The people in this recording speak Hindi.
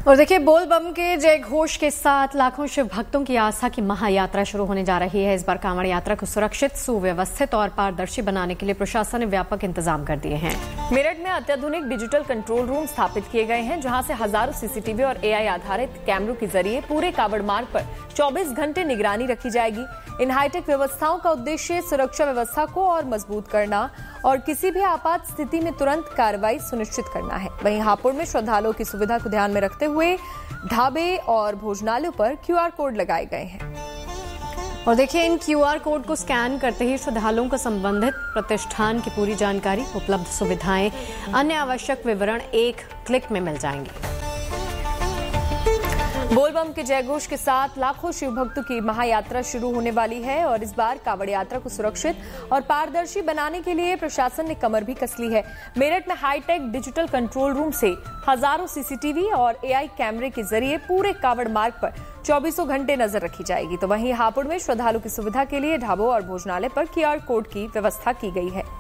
और देखिए, बोल बम के जय घोष के साथ लाखों शिव भक्तों की आस्था की महायात्रा शुरू होने जा रही है। इस बार कांवड़ यात्रा को सुरक्षित, सुव्यवस्थित और पारदर्शी बनाने के लिए प्रशासन ने व्यापक इंतजाम कर दिए हैं। मेरठ में अत्याधुनिक डिजिटल कंट्रोल रूम स्थापित किए गए हैं, जहां से हजारों सीसीटीवी और एआई आधारित कैमरों के जरिए पूरे कांवड़ मार्ग पर 24 घंटे निगरानी रखी जाएगी। इन हाईटेक व्यवस्थाओं का उद्देश्य सुरक्षा व्यवस्था को और मजबूत करना और किसी भी आपात स्थिति में तुरंत कार्रवाई सुनिश्चित करना है। वहीं हापुड़ में श्रद्धालुओं की सुविधा को ध्यान में रखते हुए ढाबे और भोजनालयों पर क्यूआर कोड लगाए गए हैं। और देखिए, इन क्यूआर कोड को स्कैन करते ही श्रद्धालुओं को संबंधित प्रतिष्ठान की पूरी जानकारी, उपलब्ध सुविधाएं, अन्य आवश्यक विवरण एक क्लिक में मिल जाएंगे। बोलबम के जयघोष के साथ लाखों शिव भक्तों की महायात्रा शुरू होने वाली है और इस बार कांवड़ यात्रा को सुरक्षित और पारदर्शी बनाने के लिए प्रशासन ने कमर भी कस ली है। मेरठ में हाईटेक डिजिटल कंट्रोल रूम से हजारों सीसीटीवी और एआई कैमरे के जरिए पूरे कांवड़ मार्ग पर 24 घंटे नजर रखी जाएगी। तो वहीं हापुड़ में श्रद्धालुओं की सुविधा के लिए ढाबों और भोजनालय पर क्यूआर कोड की व्यवस्था की गई है।